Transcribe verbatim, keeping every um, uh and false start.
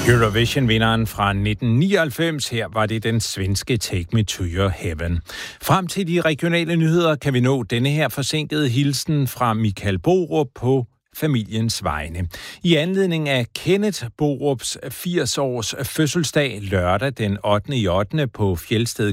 Eurovision-vinderen fra nitten nioghalvfems, her var det den svenske Take Me To Your Heaven. Frem til de regionale nyheder kan vi nå denne her forsinkede hilsen fra Michael Borup på familiens vegne. I anledning af Kenneth Borups firs års fødselsdag lørdag den ottende i ottende på Fjeldsted